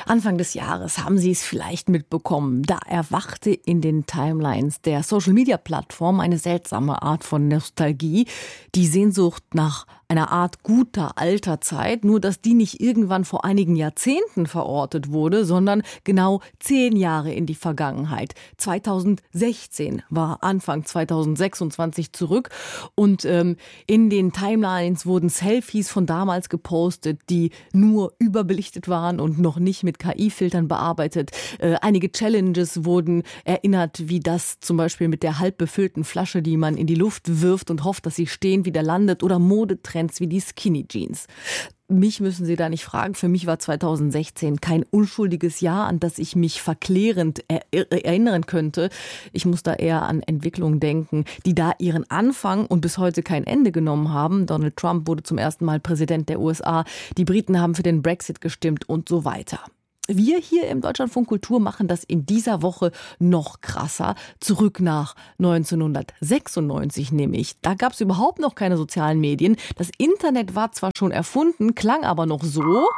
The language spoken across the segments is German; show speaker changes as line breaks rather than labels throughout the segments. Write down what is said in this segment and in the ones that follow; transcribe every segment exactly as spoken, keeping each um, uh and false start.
Anfang des Jahres haben Sie es vielleicht mitbekommen. Da erwachte in den Timelines der Social-Media-Plattform eine seltsame Art von Nostalgie. Die Sehnsucht nach einer Art guter alter Zeit, nur dass die nicht irgendwann vor einigen Jahrzehnten verortet wurde, sondern genau zehn Jahre in die Vergangenheit. zweitausendsechzehn war Anfang zweitausendsechsundzwanzig zurück und ähm, in den Timelines wurden Selfies von damals gepostet, die nur überbelichtet waren und noch nicht mit K I-Filtern bearbeitet. Äh, einige Challenges wurden erinnert, wie das zum Beispiel mit der halb befüllten Flasche, die man in die Luft wirft und hofft, dass sie stehend wieder landet, oder Modetrends wie die Skinny Jeans. Mich müssen Sie da nicht fragen. Für mich war zweitausendsechzehn kein unschuldiges Jahr, an das ich mich verklärend er- erinnern könnte. Ich muss da eher an Entwicklungen denken, die da ihren Anfang und bis heute kein Ende genommen haben. Donald Trump wurde zum ersten Mal Präsident der U S A. Die Briten haben für den Brexit gestimmt und so weiter. Wir hier im Deutschlandfunk Kultur machen das in dieser Woche noch krasser. Zurück nach neunzehnhundertsechsundneunzig nämlich. Da gab es überhaupt noch keine sozialen Medien. Das Internet war zwar schon erfunden, klang aber noch so,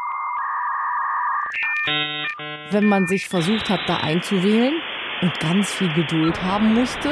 wenn man sich versucht hat, da einzuwählen und ganz viel Geduld haben musste.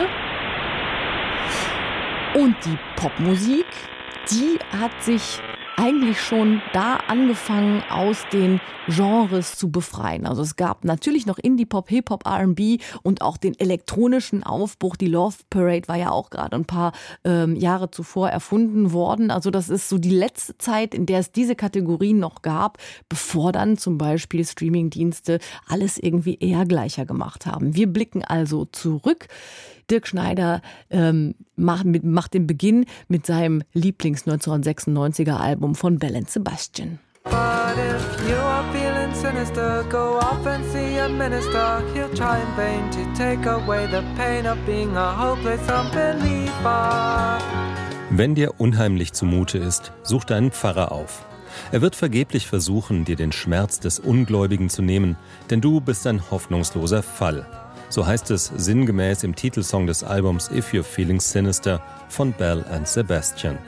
Und die Popmusik, die hat sich eigentlich schon da angefangen, aus den Genres zu befreien. Also es gab natürlich noch Indie-Pop, Hip-Hop, R and B und auch den elektronischen Aufbruch. Die Love Parade war ja auch gerade ein paar ähm, Jahre zuvor erfunden worden. Also das ist so die letzte Zeit, in der es diese Kategorien noch gab, bevor dann zum Beispiel Streamingdienste alles irgendwie eher gleicher gemacht haben. Wir blicken also zurück. Dirk Schneider ähm, macht, mit, macht den Beginn mit seinem Lieblings-neunzehnhundertsechsundneunziger Album von Belle and Sebastian.
But if you are feeling sinister, go off and see a minister. He'll try in vain to take away the pain of being a hopeless unbeliever.
Wenn dir unheimlich zumute ist, such deinen Pfarrer auf. Er wird vergeblich versuchen, dir den Schmerz des Ungläubigen zu nehmen, denn du bist ein hoffnungsloser Fall. So heißt es sinngemäß im Titelsong des Albums If You're Feeling Sinister von Belle and Sebastian.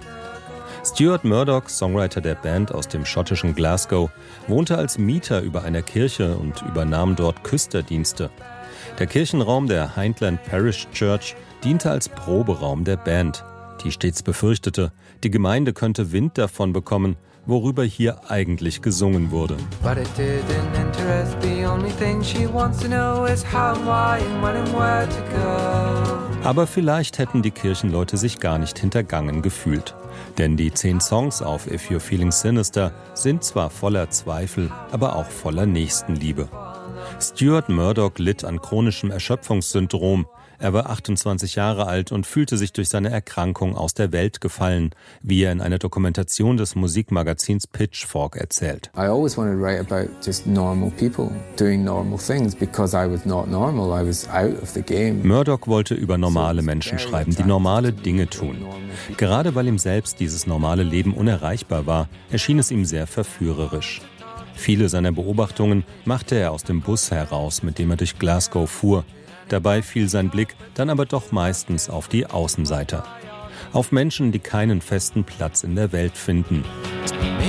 Stuart Murdoch, Songwriter der Band aus dem schottischen Glasgow, wohnte als Mieter über einer Kirche und übernahm dort Küsterdienste. Der Kirchenraum der Highland Parish Church diente als Proberaum der Band, die stets befürchtete, die Gemeinde könnte Wind davon bekommen, worüber hier eigentlich gesungen wurde.
But it didn't interest. The only thing she wants to know is how and why and when and where to go.
Aber vielleicht hätten die Kirchenleute sich gar nicht hintergangen gefühlt. Denn die zehn Songs auf If You're Feeling Sinister sind zwar voller Zweifel, aber auch voller Nächstenliebe. Stuart Murdoch litt an chronischem Erschöpfungssyndrom. Er war achtundzwanzig Jahre alt und fühlte sich durch seine Erkrankung aus der Welt gefallen, wie er in einer Dokumentation des Musikmagazins Pitchfork erzählt.
I always wanted to write about just normal people doing normal things because I was not normal. I was out of the game.
Murdoch wollte über normale Menschen schreiben, die normale Dinge tun. Gerade weil ihm selbst dieses normale Leben unerreichbar war, erschien es ihm sehr verführerisch. Viele seiner Beobachtungen machte er aus dem Bus heraus, mit dem er durch Glasgow fuhr. Dabei fiel sein Blick dann aber doch meistens auf die Außenseiter. Auf Menschen, die keinen festen Platz in der Welt finden.